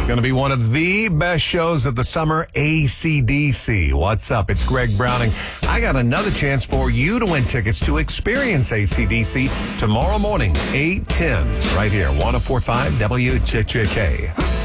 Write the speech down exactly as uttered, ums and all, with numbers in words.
Going to be one of the best shows of the summer, A C D C. What's up? It's Greg Browning. I got another chance for you to win tickets to experience A C D C tomorrow morning, eight ten, right here, one oh four point five W J J K.